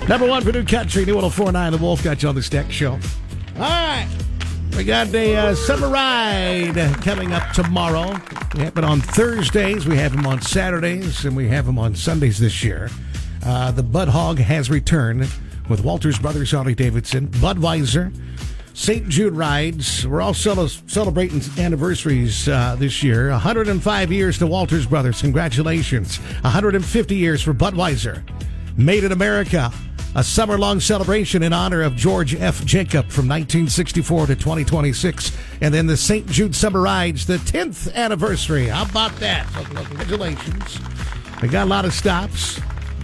Number one for New Country, New 104.9. The Wolf got you on the Stack Show. All right. We got a summer ride coming up tomorrow. We have it on Thursdays. We have them on Saturdays. And we have them on Sundays this year. The Bud Hog has returned with Walters Brothers, Harley Davidson, Budweiser, St. Jude Rides. We're also celebrating anniversaries this year. 105 years to Walters Brothers. Congratulations. 150 years for Budweiser. Made in America. A summer-long celebration in honor of George F. Jacob from 1964 to 2026. And then the St. Jude Summer Rides, the 10th anniversary. How about that? So, congratulations. We got a lot of stops.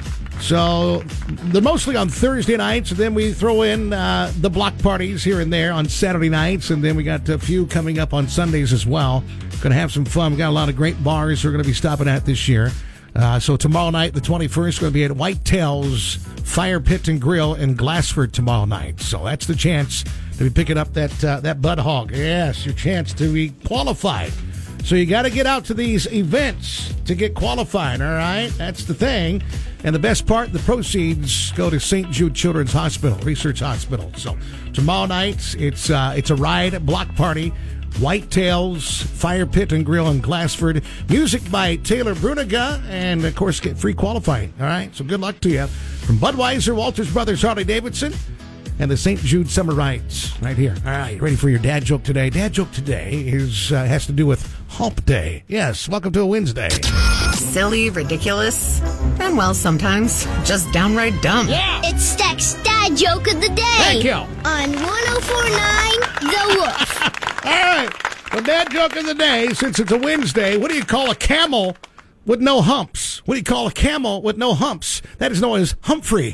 So they're mostly on Thursday nights, and then we throw in the block parties here and there on Saturday nights, and then we got a few coming up on Sundays as well. Going to have some fun. We got a lot of great bars we're going to be stopping at this year. So tomorrow night, the 21st, going to be at Whitetails Fire Pit and Grill in Glassford tomorrow night. So that's the chance to be picking up that Bud Hog. Yes, your chance to be qualified. So you got to get out to these events to get qualified, all right? That's the thing. And the best part, the proceeds go to St. Jude Children's Hospital, Research Hospital. So tomorrow night, it's a ride block party. Whitetails Fire Pit and Grill in Glassford. Music by Taylor Bruniga, and of course get free qualifying. All right, so good luck to you from Budweiser, Walters Brothers, Harley Davidson, and the St. Jude Summer Rides right here. All right, ready for your dad joke today? Dad joke today has to do with Hump Day. Yes, welcome to a Wednesday. Silly, ridiculous, and well, sometimes just downright dumb. Yeah, It's Stack's Dad Joke of the Day. thank you. On 104.9 The Wolf. All right, the dad joke of the day, since it's a Wednesday, what do you call a camel with no humps? What do you call a camel with no humps? That is known as Humphrey.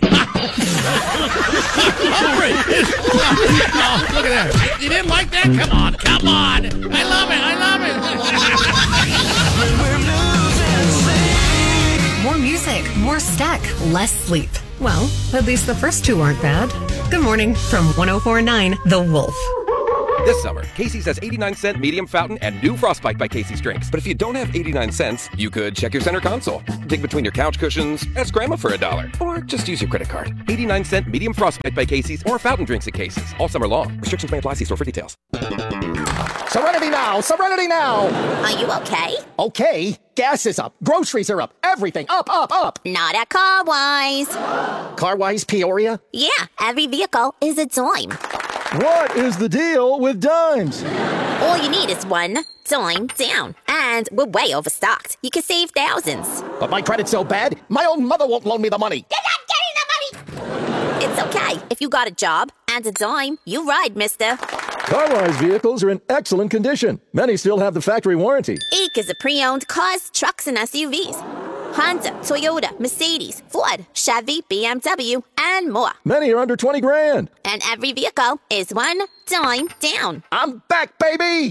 Humphrey! Oh, look at that. You didn't like that? Come on. I love it. More music, more Stack, less sleep. Well, at least the first two aren't bad. Good morning from 104.9 The Wolf. This summer, Casey's has 89-cent medium fountain and new Frostbite by Casey's drinks. But if you don't have 89 cents, you could check your center console, dig between your couch cushions, ask Grandma for $1, or just use your credit card. 89-cent medium Frostbite by Casey's or fountain drinks at Casey's. All summer long. Restrictions may apply. See store for details. Serenity now! Serenity now! Are you okay? Okay, gas is up, groceries are up, everything up. Not at Carwise. Carwise Peoria? Yeah, every vehicle is a dime. What is the deal with dimes? All you need is one dime down. And we're way overstocked. You can save thousands. But my credit's so bad, my own mother won't loan me the money. You're not getting the money! It's okay. If you got a job and a dime, you ride, mister. Carwise vehicles are in excellent condition. Many still have the factory warranty. Eek is a pre-owned cars, trucks, and SUVs. Honda, Toyota, Mercedes, Ford, Chevy, BMW, and more. Many are under 20 grand. And every vehicle is one dime down. I'm back, baby!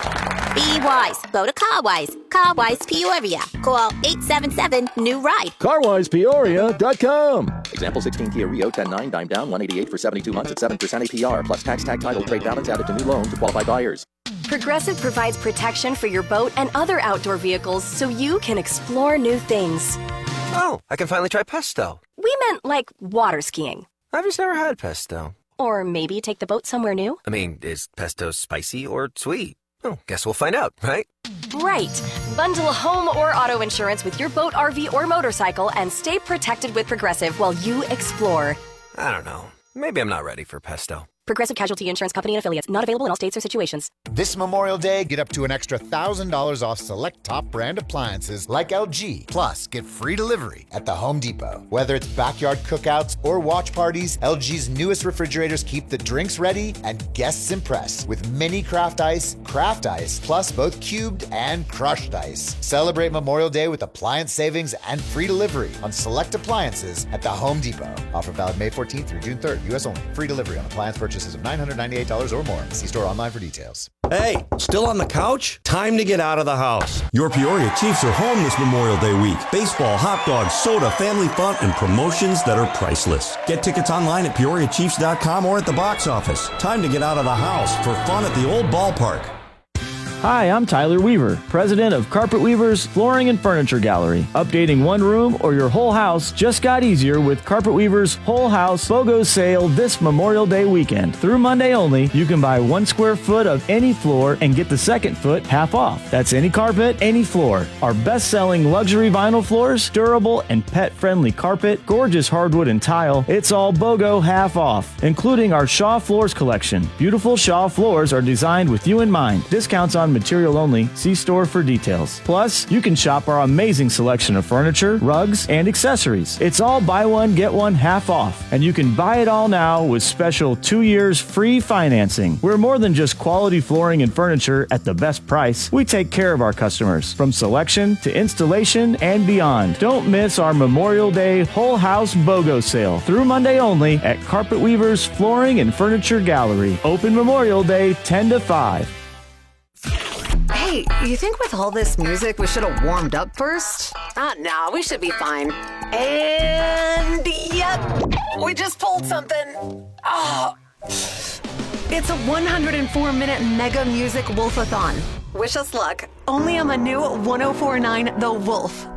Be wise. Go to Carwise. Carwise Peoria. Call 877-NEW-RIDE. CarwisePeoria.com. Example 16 Kia Rio 10.9 dime down 188 for 72 months at 7% APR plus tax tag title trade balance added to new loan to qualified buyers. Progressive provides protection for your boat and other outdoor vehicles so you can explore new things. Oh, I can finally try pesto. We meant like water skiing. I've just never had pesto. Or maybe take the boat somewhere new. I mean, is pesto spicy or sweet? Oh, guess we'll find out, right? Right. Bundle home or auto insurance with your boat, RV, or motorcycle and stay protected with Progressive while you explore. I don't know. Maybe I'm not ready for pesto. Progressive Casualty Insurance Company and Affiliates. Not available in all states or situations. This Memorial Day, get up to an extra $1,000 off select top brand appliances like LG. Plus, get free delivery at the Home Depot. Whether it's backyard cookouts or watch parties, LG's newest refrigerators keep the drinks ready and guests impressed with mini craft ice, plus both cubed and crushed ice. Celebrate Memorial Day with appliance savings and free delivery on select appliances at the Home Depot. Offer valid May 14th through June 3rd. U.S. only. Free delivery on appliance purchases of $998 or more. See store online for details. Hey, still on the couch? Time to get out of the house. Your Peoria Chiefs are home this Memorial Day week. Baseball, hot dogs, soda, family fun, and promotions that are priceless. Get tickets online at PeoriaChiefs.com or at the box office. Time to get out of the house for fun at the old ballpark. Hi, I'm Tyler Weaver, president of Carpet Weaver's Flooring and Furniture Gallery. Updating one room or your whole house just got easier with Carpet Weaver's Whole House BOGO sale this Memorial Day weekend. Through Monday only, you can buy 1 square foot of any floor and get the second foot half off. That's any carpet, any floor. Our best-selling luxury vinyl floors, durable and pet-friendly carpet, gorgeous hardwood and tile, it's all BOGO half off, including our Shaw Floors collection. Beautiful Shaw floors are designed with you in mind. Discounts on material only. See store for details. Plus, you can shop our amazing selection of furniture, rugs, and accessories. It's all buy one, get one half off. And you can buy it all now with special 2 years free financing. We're more than just quality flooring and furniture at the best price. We take care of our customers, from selection to installation and beyond. Don't miss our Memorial Day Whole House BOGO sale through Monday only at Carpet Weaver's Flooring and Furniture Gallery. Open Memorial Day 10 to 5. Hey, you think with all this music we should have warmed up first? No, we should be fine. And yep, we just pulled something. Oh. It's a 104-minute mega music wolf-a-thon. Wish us luck. Only on the new 104.9 The Wolf.